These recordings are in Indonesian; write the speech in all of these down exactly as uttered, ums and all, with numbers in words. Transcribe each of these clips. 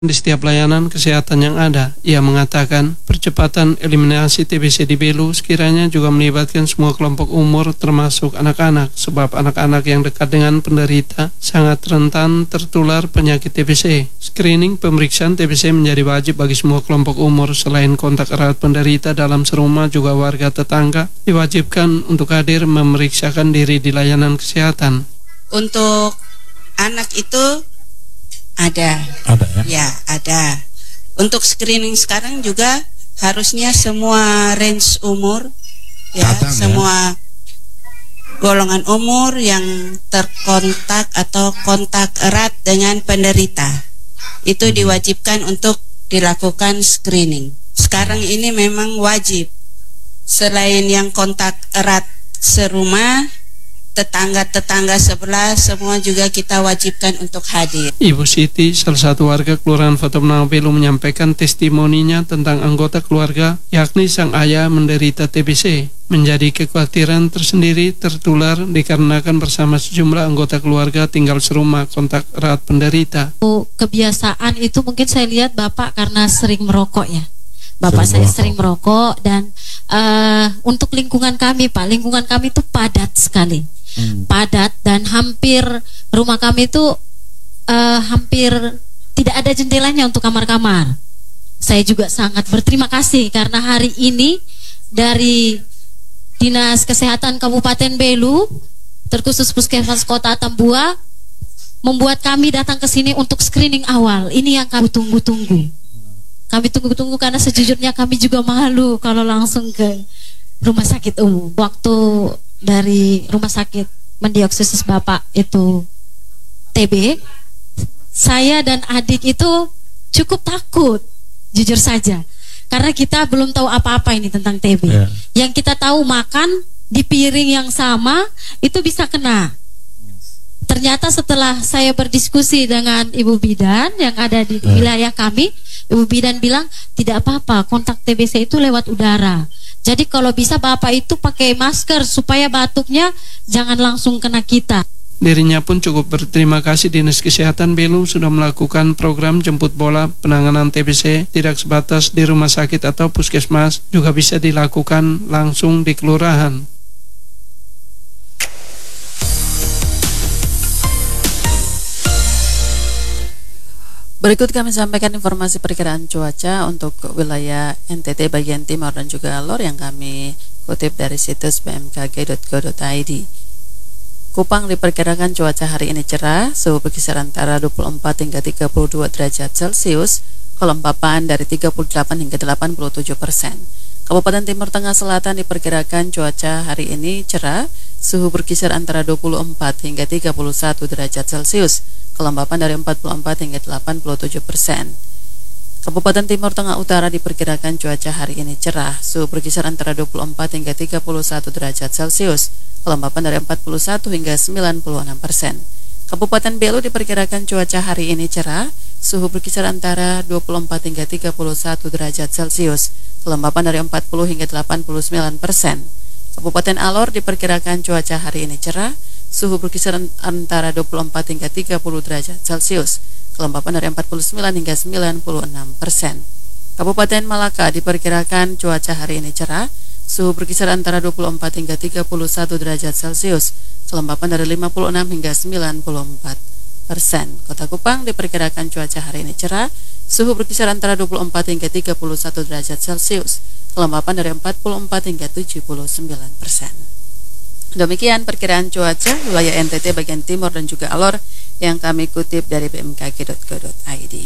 di setiap layanan kesehatan yang ada. Ia mengatakan percepatan eliminasi T B C di Belu sekiranya juga melibatkan semua kelompok umur termasuk anak-anak, sebab anak-anak yang dekat dengan penderita sangat rentan tertular penyakit T B C. Screening pemeriksaan T B C menjadi wajib bagi semua kelompok umur. Selain kontak erat penderita dalam serumah, juga warga tetangga diwajibkan untuk hadir memeriksakan diri di layanan kesehatan. Untuk anak itu ada, ada ya? Ya, ada. Untuk screening sekarang juga harusnya semua range umur, ya, Adang, semua ya? golongan umur yang terkontak atau kontak erat dengan penderita itu hmm. diwajibkan untuk dilakukan screening. Sekarang ini memang wajib. Selain yang kontak erat serumah, tetangga-tetangga sebelah semua juga kita wajibkan untuk hadir. Ibu Siti, salah satu warga Kelurahan Fatomenang Belu, menyampaikan testimoninya tentang anggota keluarga, yakni sang ayah menderita T B C. Menjadi kekhawatiran tersendiri tertular dikarenakan bersama sejumlah anggota keluarga tinggal serumah kontak erat penderita. Kebiasaan itu mungkin saya lihat Bapak karena sering merokok ya. Bapak sering saya merokok. sering merokok dan uh, untuk lingkungan kami Pak, lingkungan kami itu padat sekali. Hmm. Padat dan hampir rumah kami itu uh, hampir tidak ada jendelanya untuk kamar-kamar. Saya juga sangat berterima kasih karena hari ini dari Dinas Kesehatan Kabupaten Belu, terkhusus Puskesmas Kota Tambua, membuat kami datang ke sini untuk screening awal. Ini yang kami tunggu-tunggu. Kami tunggu-tunggu karena sejujurnya kami juga malu kalau langsung ke rumah sakit umum. Waktu dari rumah sakit mendiagnosis Bapak itu T B, saya dan adik itu cukup takut, jujur saja. Karena kita belum tahu apa-apa ini tentang T B. Yeah. Yang kita tahu makan di piring yang sama itu bisa kena. Ternyata setelah saya berdiskusi dengan Ibu Bidan yang ada di yeah. wilayah kami, Ibu Bidan bilang tidak apa-apa, kontak T B C itu lewat udara. Jadi kalau bisa Bapak itu pakai masker supaya batuknya jangan langsung kena kita. Dirinya pun cukup berterima kasih Dinas Kesehatan Belu sudah melakukan program jemput bola penanganan T B C tidak sebatas di rumah sakit atau puskesmas, juga bisa dilakukan langsung di kelurahan. Berikut kami sampaikan informasi perkiraan cuaca untuk wilayah N T T bagian timur dan juga alor yang kami kutip dari situs b m k g dot go dot i d. Kupang diperkirakan cuaca hari ini cerah, suhu berkisar antara dua puluh empat hingga tiga puluh dua derajat Celcius, kelembapan dari tiga puluh delapan hingga delapan puluh tujuh persen. Kabupaten Timur Tengah Selatan diperkirakan cuaca hari ini cerah, suhu berkisar antara dua puluh empat hingga tiga puluh satu derajat Celcius, kelembapan dari empat puluh empat hingga delapan puluh tujuh persen. Kabupaten Timur Tengah Utara diperkirakan cuaca hari ini cerah, suhu berkisar antara dua puluh empat hingga tiga puluh satu derajat Celcius, kelembapan dari empat puluh satu hingga sembilan puluh enam persen. Kabupaten Belu diperkirakan cuaca hari ini cerah, suhu berkisar antara dua puluh empat hingga tiga puluh satu derajat Celcius, kelembapan dari empat puluh hingga delapan puluh sembilan persen. Kabupaten Alor diperkirakan cuaca hari ini cerah, suhu berkisar antara dua puluh empat hingga tiga puluh derajat Celcius, kelembapan dari empat puluh sembilan hingga sembilan puluh enam persen. Kabupaten Malaka diperkirakan cuaca hari ini cerah, suhu berkisar antara dua puluh empat hingga tiga puluh satu derajat Celcius, kelembapan dari lima puluh enam hingga sembilan puluh empat persen. Kota Kupang diperkirakan cuaca hari ini cerah, suhu berkisar antara dua puluh empat hingga tiga puluh satu derajat Celcius, kelembapan dari empat puluh empat hingga tujuh puluh sembilan persen. Demikian perkiraan cuaca wilayah N T T bagian timur dan juga alor yang kami kutip dari b m k g dot go dot i d.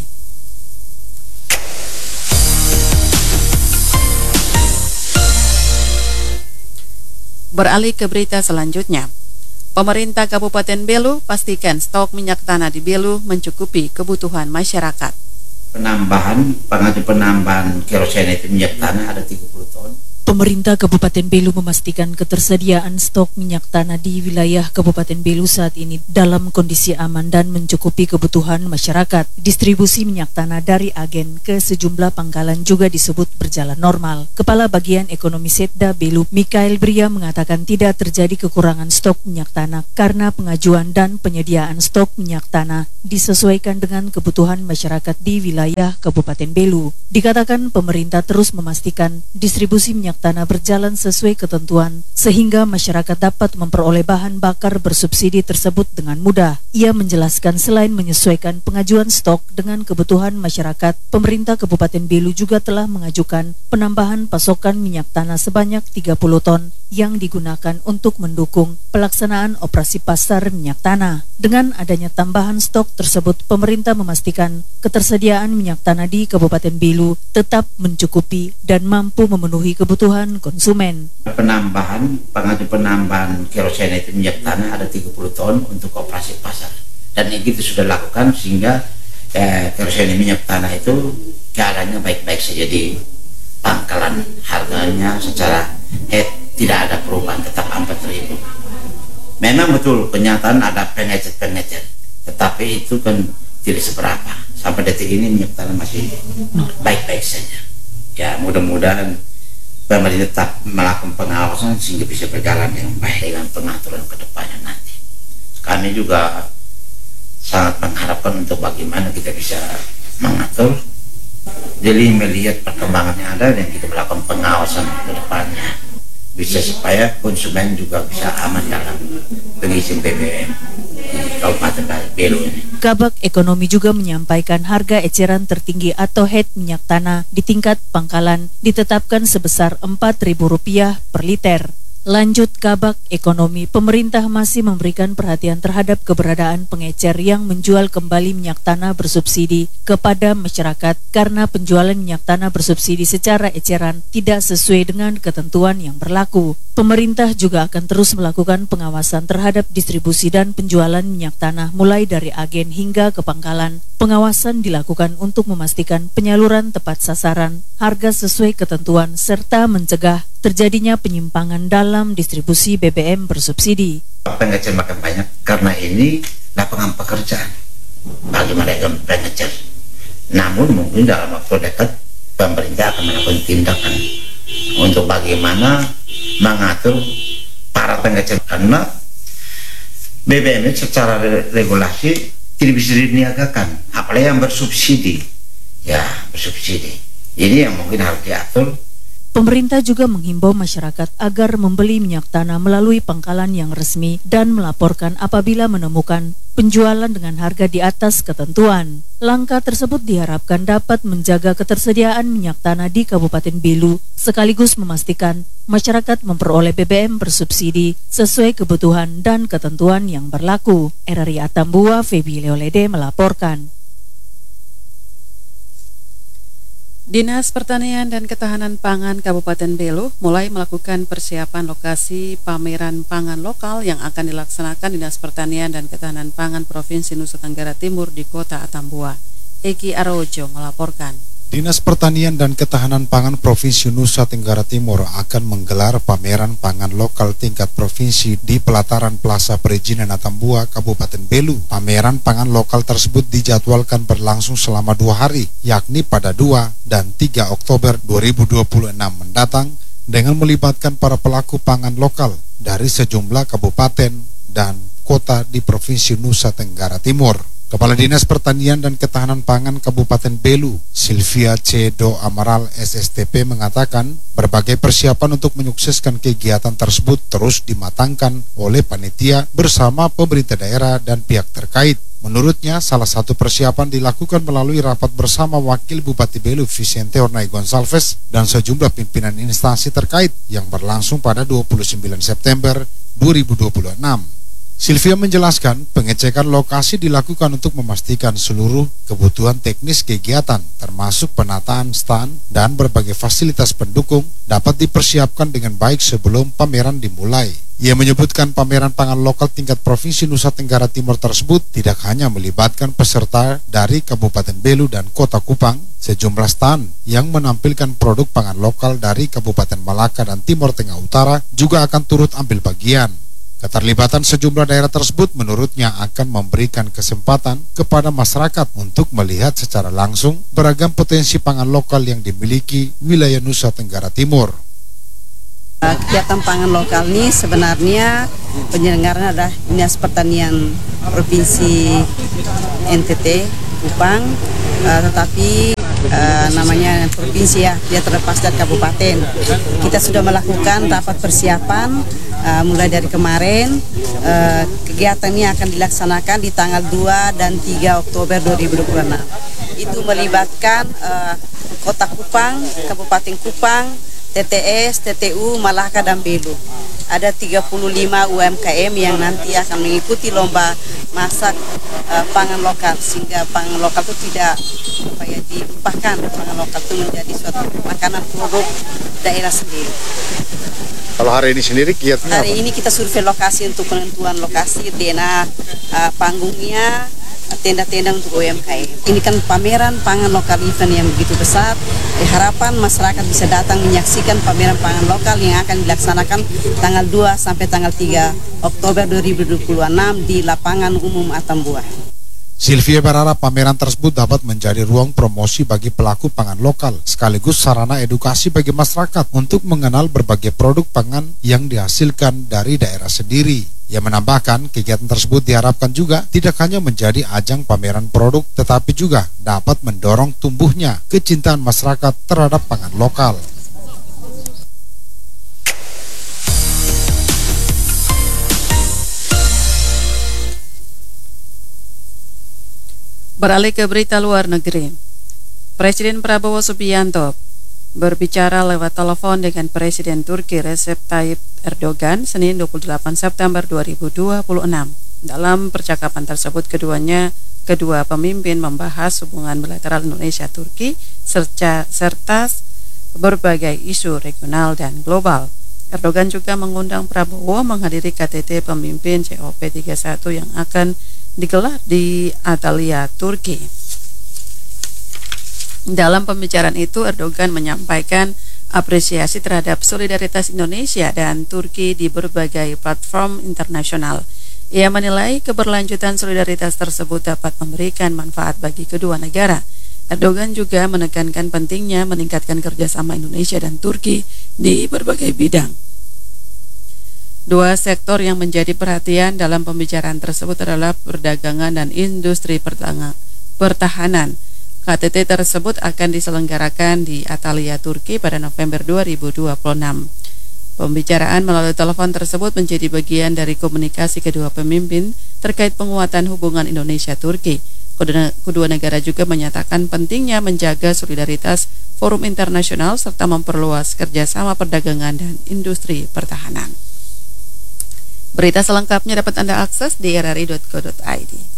Beralih ke berita selanjutnya. Pemerintah Kabupaten Belu pastikan stok minyak tanah di Belu mencukupi kebutuhan masyarakat. Penambahan, pengajuan penambahan kerosen itu minyak tanah ada tiga puluh ton. Pemerintah Kabupaten Belu memastikan ketersediaan stok minyak tanah di wilayah Kabupaten Belu saat ini dalam kondisi aman dan mencukupi kebutuhan masyarakat. Distribusi minyak tanah dari agen ke sejumlah pangkalan juga disebut berjalan normal. Kepala Bagian Ekonomi Setda Belu, Mikael Bria, mengatakan tidak terjadi kekurangan stok minyak tanah karena pengajuan dan penyediaan stok minyak tanah disesuaikan dengan kebutuhan masyarakat di wilayah Kabupaten Belu. Dikatakan pemerintah terus memastikan distribusi minyak tanah berjalan sesuai ketentuan sehingga masyarakat dapat memperoleh bahan bakar bersubsidi tersebut dengan mudah. Ia menjelaskan selain menyesuaikan pengajuan stok dengan kebutuhan masyarakat, pemerintah Kabupaten Belu juga telah mengajukan penambahan pasokan minyak tanah sebanyak tiga puluh ton yang digunakan untuk mendukung pelaksanaan operasi pasar minyak tanah. Dengan adanya tambahan stok tersebut, pemerintah memastikan ketersediaan minyak tanah di Kabupaten Belu tetap mencukupi dan mampu memenuhi kebutuhan konsumen. Penambahan, pengaju penambahan kerosen itu minyak tanah ada tiga puluh ton untuk operasi pasar. Dan itu sudah lakukan sehingga eh, kerosen minyak tanah itu keadaannya baik-baik saja di pangkalan. Harganya secara head tidak ada perubahan, tetap empat ribu. Memang betul kenyataan ada pengecer-pengecer, tetapi itu kan tidak seberapa. Sampai detik ini minyak tanah masih baik-baik saja. Ya mudah-mudahan pemerintah tetap melakukan pengawasan sehingga bisa berjalan yang baik dengan pengaturan ke depannya nanti. Kami juga sangat mengharapkan untuk bagaimana kita bisa mengatur, jadi melihat perkembangan yang ada dan kita melakukan pengawasan ke depannya, bisa supaya konsumen juga bisa aman dalam pengisian B B M di Kabupaten Belu ini. Kabag Ekonomi juga menyampaikan harga eceran tertinggi atau head minyak tanah di tingkat pangkalan ditetapkan sebesar empat ribu rupiah per liter. Lanjut Kabag Ekonomi, pemerintah masih memberikan perhatian terhadap keberadaan pengecer yang menjual kembali minyak tanah bersubsidi kepada masyarakat karena penjualan minyak tanah bersubsidi secara eceran tidak sesuai dengan ketentuan yang berlaku. Pemerintah juga akan terus melakukan pengawasan terhadap distribusi dan penjualan minyak tanah mulai dari agen hingga ke pangkalan. Pengawasan dilakukan untuk memastikan penyaluran tepat sasaran, harga sesuai ketentuan, serta mencegah terjadinya penyimpangan dalam distribusi B B M bersubsidi. Pengecer makin banyak karena ini lapangan pekerjaan bagi mereka pengecer. Namun mungkin dalam waktu dekat pemerintah akan melakukan tindakan untuk bagaimana mengatur para pengecer, karena B B M secara regulasi tidak bisa diniagakan, apalagi yang bersubsidi. Ya, bersubsidi. Ini yang mungkin harus diatur. Pemerintah juga menghimbau masyarakat agar membeli minyak tanah melalui pangkalan yang resmi dan melaporkan apabila menemukan penjualan dengan harga di atas ketentuan. Langkah tersebut diharapkan dapat menjaga ketersediaan minyak tanah di Kabupaten Belu sekaligus memastikan masyarakat memperoleh B B M bersubsidi sesuai kebutuhan dan ketentuan yang berlaku. R R I Atambua, Febi Leolede melaporkan. Dinas Pertanian dan Ketahanan Pangan Kabupaten Belu mulai melakukan persiapan lokasi pameran pangan lokal yang akan dilaksanakan Dinas Pertanian dan Ketahanan Pangan Provinsi Nusa Tenggara Timur di Kota Atambua. Eki Arojo melaporkan. Dinas Pertanian dan Ketahanan Pangan Provinsi Nusa Tenggara Timur akan menggelar pameran pangan lokal tingkat provinsi di pelataran Plaza Perizinan Atambua, Kabupaten Belu. Pameran pangan lokal tersebut dijadwalkan berlangsung selama dua hari, yakni pada dua dan tiga Oktober dua ribu dua puluh enam mendatang, dengan melibatkan para pelaku pangan lokal dari sejumlah kabupaten dan kota di Provinsi Nusa Tenggara Timur. Kepala Dinas Pertanian dan Ketahanan Pangan Kabupaten Belu, Sylvia C. Do Amaral S S T P, mengatakan berbagai persiapan untuk menyukseskan kegiatan tersebut terus dimatangkan oleh panitia bersama pemerintah daerah dan pihak terkait. Menurutnya, salah satu persiapan dilakukan melalui rapat bersama Wakil Bupati Belu Vicente Ornay Gonsalves dan sejumlah pimpinan instansi terkait yang berlangsung pada dua puluh sembilan September dua ribu dua puluh enam. Sylvia menjelaskan pengecekan lokasi dilakukan untuk memastikan seluruh kebutuhan teknis kegiatan termasuk penataan stand dan berbagai fasilitas pendukung dapat dipersiapkan dengan baik sebelum pameran dimulai. Ia menyebutkan pameran pangan lokal tingkat Provinsi Nusa Tenggara Timur tersebut tidak hanya melibatkan peserta dari Kabupaten Belu dan Kota Kupang, sejumlah stand yang menampilkan produk pangan lokal dari Kabupaten Malaka dan Timur Tengah Utara juga akan turut ambil bagian. Keterlibatan sejumlah daerah tersebut menurutnya akan memberikan kesempatan kepada masyarakat untuk melihat secara langsung beragam potensi pangan lokal yang dimiliki wilayah Nusa Tenggara Timur. Kegiatan pangan lokal ini sebenarnya penyelenggaraan adalah Dinas Pertanian Provinsi N T T Kupang, uh, tetapi uh, namanya provinsi ya, dia terlepas dari kabupaten. Kita sudah melakukan rapat persiapan uh, mulai dari kemarin. Uh, kegiatan ini akan dilaksanakan di tanggal dua dan tiga Oktober dua ribu dua puluh enam. Itu melibatkan uh, Kota Kupang, Kabupaten Kupang, T T S, T T U, Malaka, dan Belu. Ada tiga puluh lima U M K M yang nanti akan mengikuti lomba masak uh, pangan lokal, sehingga pangan lokal itu tidak apa ya, dilupakan. Pangan lokal itu menjadi suatu makanan produk daerah sendiri. Kalau hari ini sendiri kiatnya Hari apa? ini kita survei lokasi untuk penentuan lokasi, dena uh, panggungnya, tenda-tenda untuk U M K M. Ini kan pameran pangan lokal event yang begitu besar. Harapan masyarakat bisa datang menyaksikan pameran pangan lokal yang akan dilaksanakan tanggal dua sampai tanggal tiga Oktober dua ribu dua puluh enam di Lapangan Umum Atambua. Sylvia berharap pameran tersebut dapat menjadi ruang promosi bagi pelaku pangan lokal, sekaligus sarana edukasi bagi masyarakat untuk mengenal berbagai produk pangan yang dihasilkan dari daerah sendiri. Ia menambahkan, kegiatan tersebut diharapkan juga tidak hanya menjadi ajang pameran produk, tetapi juga dapat mendorong tumbuhnya kecintaan masyarakat terhadap pangan lokal. Beralih ke berita luar negeri. Presiden Prabowo Subianto berbicara lewat telepon dengan Presiden Turki Recep Tayyip Erdogan Senin dua puluh delapan September dua ribu dua puluh enam. Dalam percakapan tersebut keduanya kedua pemimpin membahas hubungan bilateral Indonesia-Turki serta, serta berbagai isu regional dan global. Erdogan juga mengundang Prabowo menghadiri K T T pemimpin C O P tiga puluh satu yang akan digelar di Antalya, Turki. Dalam pembicaraan itu, Erdogan menyampaikan apresiasi terhadap solidaritas Indonesia dan Turki di berbagai platform internasional. Ia menilai keberlanjutan solidaritas tersebut dapat memberikan manfaat bagi kedua negara. Erdogan juga menekankan pentingnya meningkatkan kerjasama Indonesia dan Turki di berbagai bidang. Dua sektor yang menjadi perhatian dalam pembicaraan tersebut adalah perdagangan dan industri pertahanan. K T T tersebut akan diselenggarakan di Antalya, Turki pada November dua ribu dua puluh enam. Pembicaraan melalui telepon tersebut menjadi bagian dari komunikasi kedua pemimpin terkait penguatan hubungan Indonesia-Turki. Kedua negara juga menyatakan pentingnya menjaga solidaritas forum internasional serta memperluas kerjasama perdagangan dan industri pertahanan. Berita selengkapnya dapat Anda akses di r r i dot co dot i d.